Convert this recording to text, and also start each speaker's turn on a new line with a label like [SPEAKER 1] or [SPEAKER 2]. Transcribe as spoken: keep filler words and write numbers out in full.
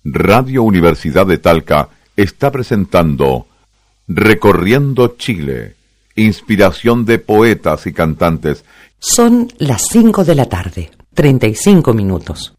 [SPEAKER 1] Radio Universidad de Talca está presentando Recorriendo Chile, inspiración de poetas y cantantes.
[SPEAKER 2] Son las cinco de la tarde, treinta y cinco minutos.